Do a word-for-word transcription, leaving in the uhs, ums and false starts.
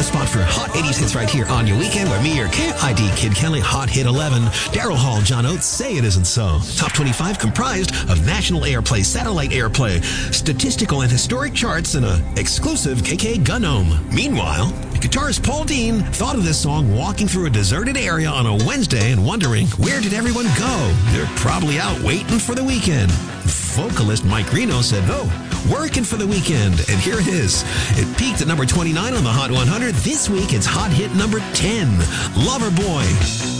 the spot for Hot eighties hits right here on your weekend with me, your K I D Kid Kelly. Hot Hit eleven. Daryl Hall, John Oates, Say It Isn't So. Top twenty-five comprised of national airplay, satellite airplay, statistical and historic charts, and an exclusive K K Gunome. Meanwhile, guitarist Paul Dean thought of this song walking through a deserted area on a Wednesday and wondering, where did everyone go? They're probably out waiting for the weekend. Vocalist Mike Reno said, oh, working for the weekend. And here it is. It peaked at number twenty-nine on the Hot one hundred. This week, it's Hot Hit number ten, Loverboy.